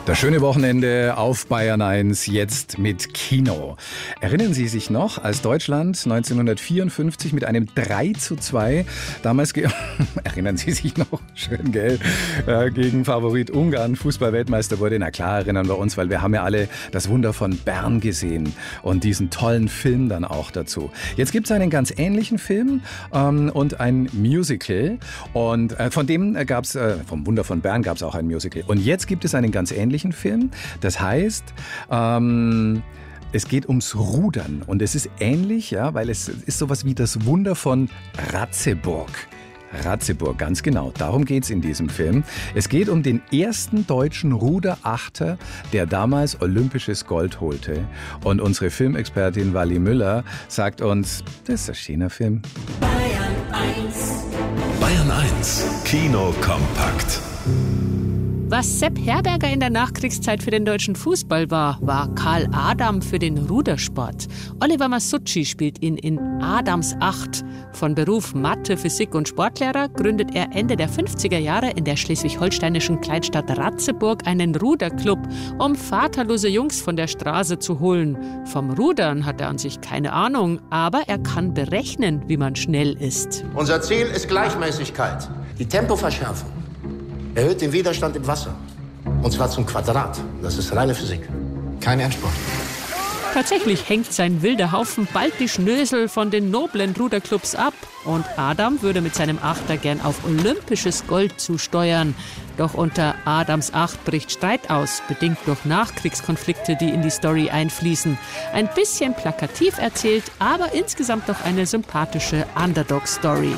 Das schöne Wochenende auf Bayern 1, jetzt mit Kino. Erinnern Sie sich noch, als Deutschland 1954 mit einem 3:2 damals, erinnern Sie sich noch, schön gell, gegen Favorit Ungarn Fußball-Weltmeister wurde? Na klar, erinnern wir uns, weil wir haben ja alle das Wunder von Bern gesehen und diesen tollen Film dann auch dazu. Jetzt gibt es einen ganz ähnlichen Film und ein Musical und von dem gab es, vom Wunder von Bern gab es auch ein Musical. Und jetzt gibt es einen ganz ähnlichen Film. Das heißt, es geht ums Rudern und es ist ähnlich, ja, weil es ist sowas wie das Wunder von Ratzeburg. Ratzeburg, ganz genau. Darum geht es in diesem Film. Es geht um den ersten deutschen Ruderachter, der damals olympisches Gold holte. Und unsere Filmexpertin Wally Müller sagt uns, das ist ein schöner Film. Bayern 1. Bayern 1, Kino kompakt. Was Sepp Herberger in der Nachkriegszeit für den deutschen Fußball war, war Karl Adam für den Rudersport. Oliver Masucci spielt ihn in Adams Acht. Von Beruf Mathe, Physik und Sportlehrer gründet er Ende der 50er Jahre in der schleswig-holsteinischen Kleinstadt Ratzeburg einen Ruderclub, um vaterlose Jungs von der Straße zu holen. Vom Rudern hat er an sich keine Ahnung, aber er kann berechnen, wie man schnell ist. Unser Ziel ist Gleichmäßigkeit. Die Tempoverschärfung erhöht den Widerstand im Wasser. Und zwar zum Quadrat. Das ist reine Physik. Kein Endspurt. Tatsächlich hängt sein wilder Haufen bald die Schnösel von den noblen Ruderclubs ab. Und Adam würde mit seinem Achter gern auf olympisches Gold zusteuern. Doch unter Adams Acht bricht Streit aus, bedingt durch Nachkriegskonflikte, die in die Story einfließen. Ein bisschen plakativ erzählt, aber insgesamt doch eine sympathische Underdog-Story.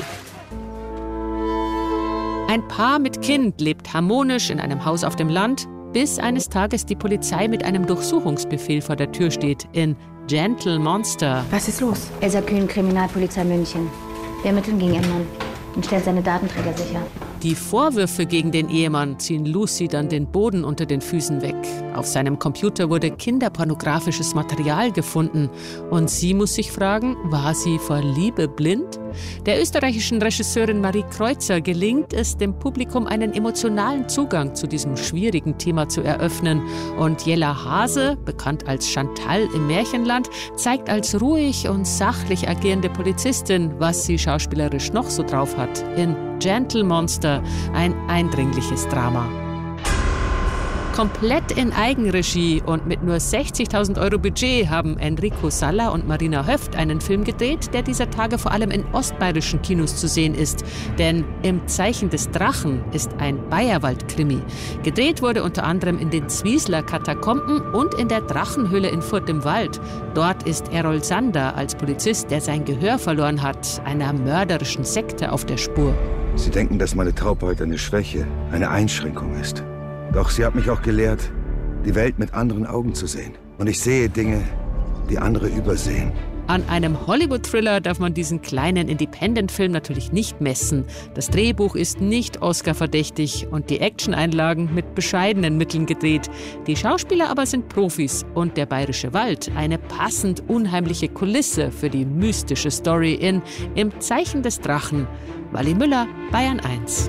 Ein Paar mit Kind lebt harmonisch in einem Haus auf dem Land, bis eines Tages die Polizei mit einem Durchsuchungsbefehl vor der Tür steht in Gentle Monster. Was ist los? Elsa Kühn, Kriminalpolizei München. Wir ermitteln gegen ihren Mann und stellen seine Datenträger sicher. Die Vorwürfe gegen den Ehemann ziehen Lucy dann den Boden unter den Füßen weg. Auf seinem Computer wurde kinderpornografisches Material gefunden. Und sie muss sich fragen, war sie vor Liebe blind? Der österreichischen Regisseurin Marie Kreuzer gelingt es, dem Publikum einen emotionalen Zugang zu diesem schwierigen Thema zu eröffnen. Und Jella Hase, bekannt als Chantal im Märchenland, zeigt als ruhig und sachlich agierende Polizistin, was sie schauspielerisch noch so drauf hat. In Gentle Monster, ein eindringliches Drama. Komplett in Eigenregie und mit nur 60.000 € Budget haben Enrico Salla und Marina Höft einen Film gedreht, der dieser Tage vor allem in ostbayerischen Kinos zu sehen ist. Denn Im Zeichen des Drachen ist ein Bayerwald-Krimi. Gedreht wurde unter anderem in den Zwiesler Katakomben und in der Drachenhöhle in Furt im Wald. Dort ist Errol Sander als Polizist, der sein Gehör verloren hat, einer mörderischen Sekte auf der Spur. Sie denken, dass meine Taubheit eine Schwäche, eine Einschränkung ist. Doch sie hat mich auch gelehrt, die Welt mit anderen Augen zu sehen. Und ich sehe Dinge, die andere übersehen. An einem Hollywood-Thriller darf man diesen kleinen Independent-Film natürlich nicht messen. Das Drehbuch ist nicht Oscar-verdächtig und die Action-Einlagen mit bescheidenen Mitteln gedreht. Die Schauspieler aber sind Profis und der bayerische Wald eine passend unheimliche Kulisse für die mystische Story in Im Zeichen des Drachen. Wally Müller, Bayern 1.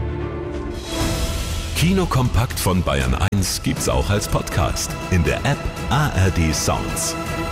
Kino kompakt von Bayern 1 gibt's auch als Podcast in der App ARD Sounds.